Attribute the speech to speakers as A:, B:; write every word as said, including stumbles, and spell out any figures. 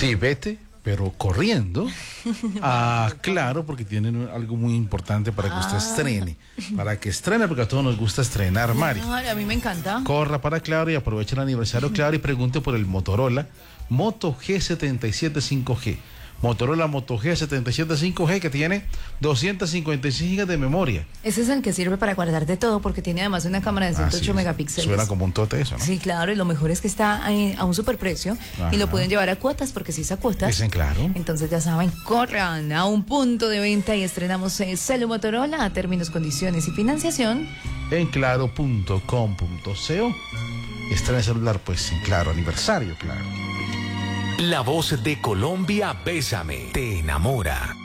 A: Sí, vete, pero corriendo. Ah, claro, porque tienen algo muy importante para que usted
B: Ah.
A: estrene. Para que estrene, porque a todos nos gusta estrenar, Mari.
B: Ay, a mí me encanta.
A: Corra para Claro y aproveche el aniversario Claro y pregunte por el Motorola Moto G setenta y siete cinco G. Motorola Moto G setenta y siete cinco G que tiene doscientos cincuenta y seis gigas de memoria.
B: Ese es el que sirve para guardar de todo porque tiene además una cámara de ciento ocho
A: Así es.
B: megapíxeles.
A: Suena como un tote eso, ¿no?
B: Sí, claro, y lo mejor es que está eh, a un superprecio y lo
A: Ajá.
B: pueden llevar a cuotas porque si es a cuotas.
A: Dicen Claro.
B: Entonces ya saben, corran a un punto de venta y estrenamos eh, celu Motorola a términos, condiciones y financiación.
A: En claro punto com punto co. Estrena el celular, pues en Claro, aniversario Claro.
C: La voz de Colombia, Bésame, te enamora.